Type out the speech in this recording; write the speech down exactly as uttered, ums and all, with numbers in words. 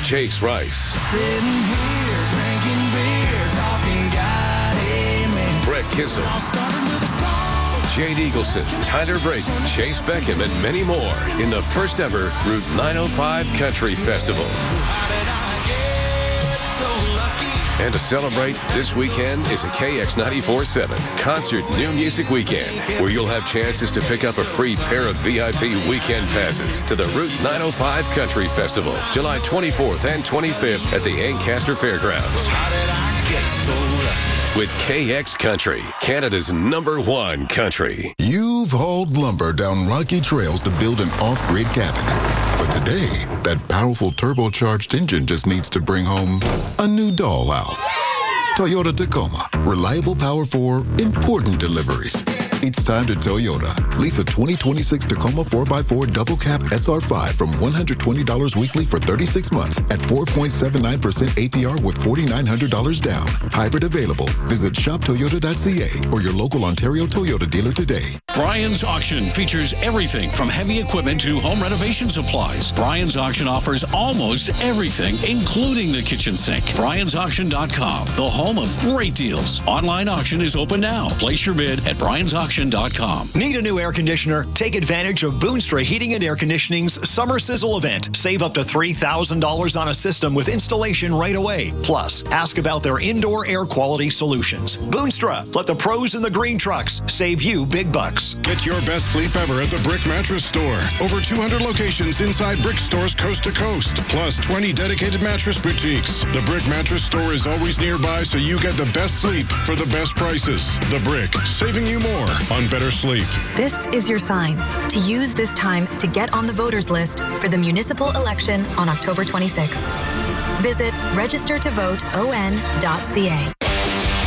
Chase Rice. Sitting here, drinking beer, talking God, amen. Brett Kissel. All started with a song. Jade Eagleson, Tyler Brayton, Chase Beckham, and many more in the first ever Route nine oh five Country Festival. How did I get so lucky? And to celebrate, this weekend is a K X ninety-four seven Concert New Music Weekend, where you'll have chances to pick up a free pair of V I P weekend passes to the Route nine oh five Country Festival, July twenty-fourth and twenty-fifth at the Ancaster Fairgrounds. How did I get so lucky? With K X Country, Canada's number one country. You've hauled lumber down rocky trails to build an off-grid cabin. But today, that powerful turbocharged engine just needs to bring home a new dollhouse. Toyota Tacoma. Reliable power for important deliveries. It's time to Toyota. Lease a twenty twenty-six Tacoma four by four double cab S R five from one hundred twenty dollars weekly for thirty-six months at four point seven nine percent A P R with four thousand nine hundred dollars down. Hybrid available. Visit shop toyota dot c a or your local Ontario Toyota dealer today. Brian's Auction features everything from heavy equipment to home renovation supplies. Brian's Auction offers almost everything, including the kitchen sink. Brians Auction dot com, the home of great deals. Online auction is open now. Place your bid at Brians Auction dot com. Need a new air conditioner? Take advantage of Boonstra Heating and Air Conditioning's Summer Sizzle event. Save up to three thousand dollars on a system with installation right away. Plus, ask about their indoor air quality solutions. Boonstra, let the pros in the green trucks save you big bucks. Get your best sleep ever at the Brick Mattress Store. Over two hundred locations inside Brick stores coast to coast, plus twenty dedicated mattress boutiques. The Brick Mattress Store is always nearby, so you get the best sleep for the best prices. The Brick, saving you more on better sleep. This is your sign to use this time to get on the voters list for the municipal election on October twenty-sixth. Visit register to vote o n dot c a.